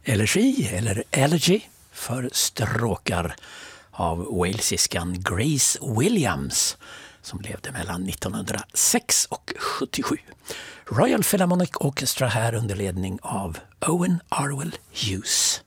Elegy eller Elegy för stråkar av walesiskan Grace Williams som levde mellan 1906 och 77. Royal Philharmonic Orchestra här under ledning av Owen Arwell Hughes.